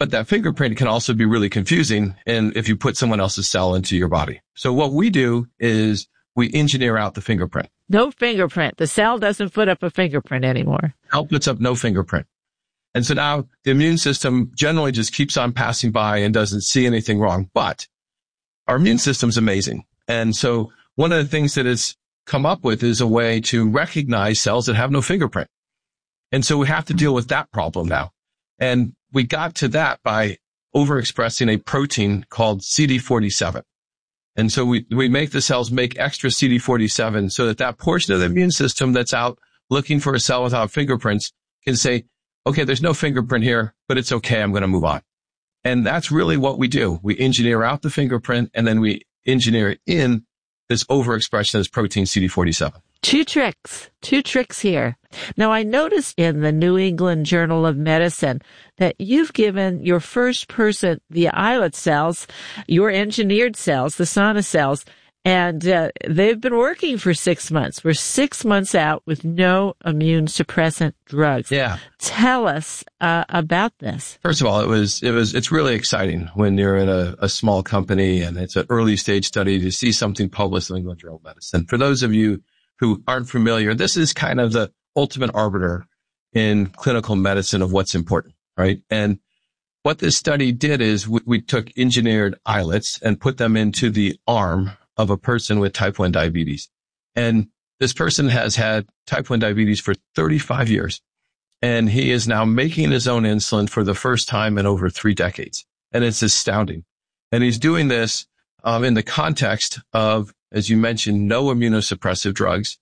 But that fingerprint can also be really confusing and if you put someone else's cell into your body. So what we do is we engineer out the fingerprint. No fingerprint. The cell doesn't put up a fingerprint anymore. Cell puts up no fingerprint. And so now the immune system generally just keeps on passing by and doesn't see anything wrong. But our immune system's amazing. And so one of the things that it's come up with is a way to recognize cells that have no fingerprint. And so we have to deal with that problem now. And we got to that by overexpressing a protein called CD47. And so we make the cells make extra CD47 so that that portion of the immune system that's out looking for a cell without fingerprints can say, okay, there's no fingerprint here, but it's okay. I'm going to move on. And that's really what we do. We engineer out the fingerprint and then we engineer in this overexpression of this protein CD47. Two tricks here. Now, I noticed in the New England Journal of Medicine that you've given your first person the islet cells, your engineered cells, the Sana cells, and they've been working for 6 months. We're 6 months out with no immune suppressant drugs. Yeah. Tell us about this. First of all, it's really exciting when you're in a small company and it's an early stage study to see something published in the New England Journal of Medicine. For those of you who aren't familiar, this is kind of the ultimate arbiter in clinical medicine of what's important, right? And what this study did is we took engineered islets and put them into the arm of a person with type 1 diabetes. And this person has had type 1 diabetes for 35 years. And he is now making his own insulin for the first time in over 3 decades. And it's astounding. And he's doing this in the context of, as you mentioned, no immunosuppressive drugs,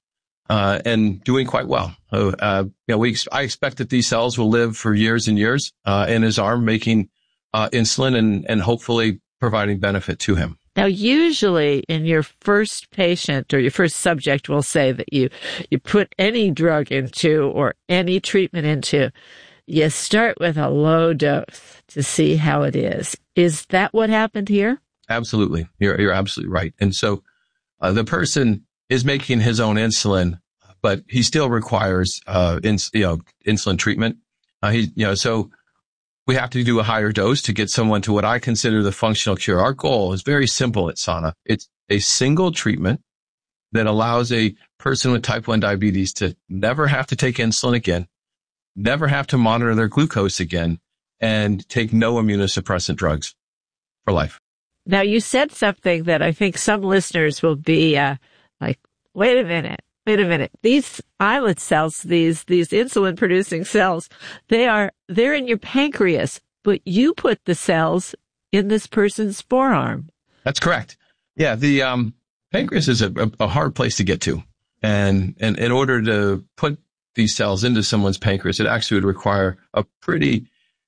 and doing quite well. I expect that these cells will live for years and years, in his arm, making, insulin and hopefully providing benefit to him. Now, usually in your first patient or your first subject, we'll say that you put any drug into or any treatment into, you start with a low dose to see how it is. Is that what happened here? Absolutely. You're absolutely right. And so the person is making his own insulin, but he still requires insulin treatment. So we have to do a higher dose to get someone to what I consider the functional cure. Our goal is very simple at Sana. It's a single treatment that allows a person with type 1 diabetes to never have to take insulin again, never have to monitor their glucose again, and take no immunosuppressant drugs for life. Now, you said something that I think some listeners will be like, wait a minute. These islet cells, these insulin-producing cells, they're in your pancreas, but you put the cells in this person's forearm. That's correct. Yeah, the pancreas is a hard place to get to. And in order to put these cells into someone's pancreas, it actually would require a pretty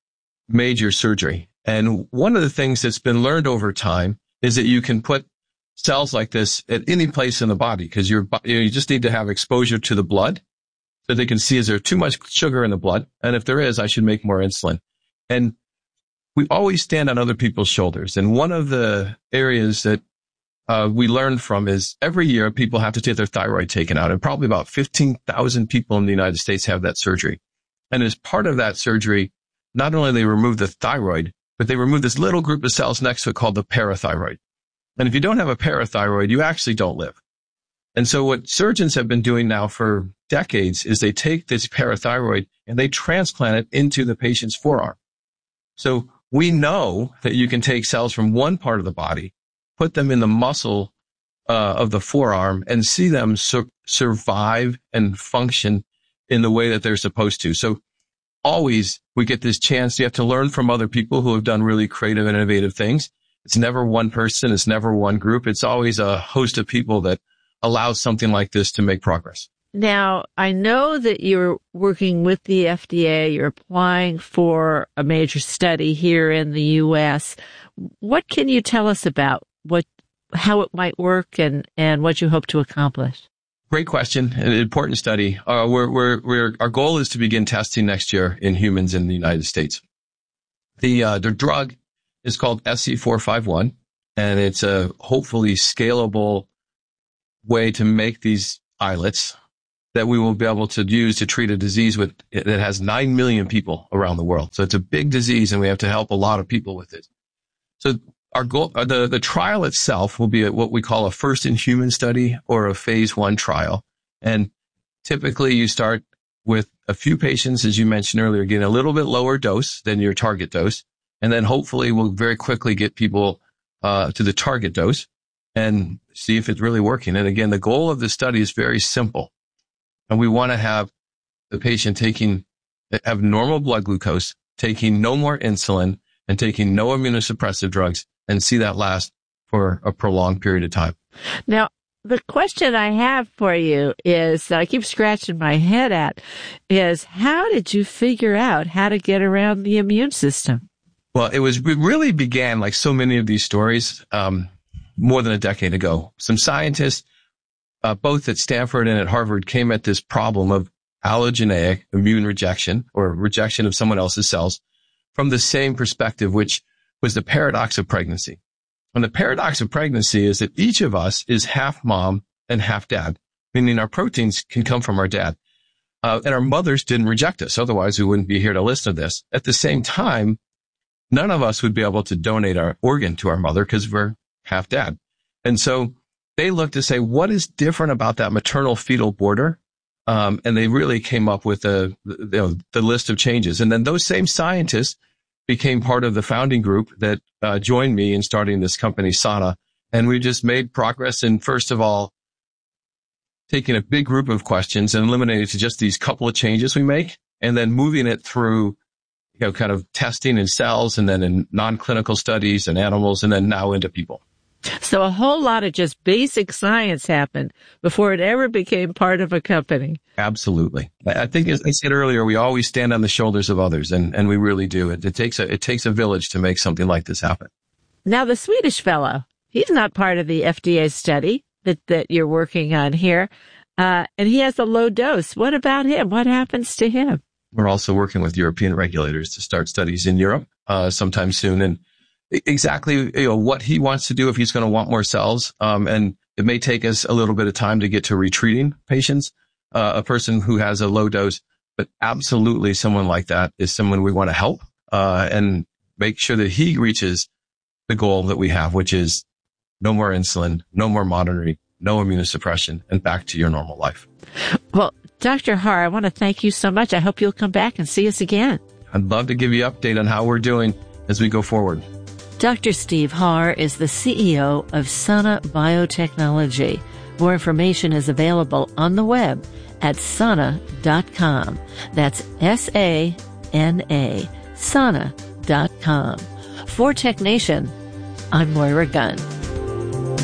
major surgery. And one of the things that's been learned over time is that you can put cells like this at any place in the body because you just need to have exposure to the blood so they can see, is there too much sugar in the blood? And if there is, I should make more insulin. And we always stand on other people's shoulders. And one of the areas that we learned from is every year people have to take their thyroid taken out, and probably about 15,000 people in the United States have that surgery. And as part of that surgery, not only they remove the thyroid, but they remove this little group of cells next to it called the parathyroid. And if you don't have a parathyroid, you actually don't live. And so what surgeons have been doing now for decades is they take this parathyroid and they transplant it into the patient's forearm. So we know that you can take cells from one part of the body, put them in the muscle of the forearm, and see them survive and function in the way that they're supposed to. So always we get this chance. You have to learn from other people who have done really creative and innovative things. It's never one person. It's never one group. It's always a host of people that allows something like this to make progress. Now, I know that you're working with the FDA. You're applying for a major study here in the U.S. What can you tell us about how it might work and what you hope to accomplish? Great question. An important study. Our goal is to begin testing next year in humans in the United States. The drug is called SC451, and it's a hopefully scalable way to make these islets that we will be able to use to treat a disease that has 9 million people around the world. So it's a big disease, and we have to help a lot of people with it. So our goal, the trial itself will be what we call a first-in-human study or a phase 1 trial. And typically you start with a few patients, as you mentioned earlier, getting a little bit lower dose than your target dose. And then hopefully we'll very quickly get people to the target dose and see if it's really working. And again, the goal of the study is very simple. And we want to have the patient have normal blood glucose, taking no more insulin, and taking no immunosuppressive drugs, and see that last for a prolonged period of time. Now, the question I have for you is, that I keep scratching my head at, is how did you figure out how to get around the immune system? Well, it really began, like so many of these stories, more than a decade ago. Some scientists, both at Stanford and at Harvard, came at this problem of allogeneic immune rejection, or rejection of someone else's cells, from the same perspective, which was the paradox of pregnancy. And the paradox of pregnancy is that each of us is half mom and half dad, meaning our proteins can come from our dad. And our mothers didn't reject us. Otherwise, we wouldn't be here to listen to this. At the same time, none of us would be able to donate our organ to our mother because we're half dad. And so they looked to say, what is different about that maternal fetal border? And they really came up with the list of changes. And then those same scientists became part of the founding group that joined me in starting this company, Sana. And we just made progress in, first of all, taking a big group of questions and eliminating it to just these couple of changes we make, and then moving it through, kind of testing in cells, and then in non-clinical studies and animals, and then now into people. So a whole lot of just basic science happened before it ever became part of a company. Absolutely. I think, as I said earlier, we always stand on the shoulders of others, and we really do. It takes a village to make something like this happen. Now, the Swedish fellow, he's not part of the FDA study that you're working on here, and he has a low dose. What about him? What happens to him? We're also working with European regulators to start studies in Europe sometime soon, and exactly what he wants to do, if he's going to want more cells. And it may take us a little bit of time to get to retreating patients, a person who has a low dose, but absolutely someone like that is someone we want to help and make sure that he reaches the goal that we have, which is no more insulin, no more monitoring, no immunosuppression, and back to your normal life. Well, Dr. Har, I want to thank you so much. I hope you'll come back and see us again. I'd love to give you an update on how we're doing as we go forward. Dr. Steve Har is the CEO of Sana Biotechnology. More information is available on the web at sana.com. That's S-A-N-A, sana.com. For Tech Nation, I'm Moira Gunn.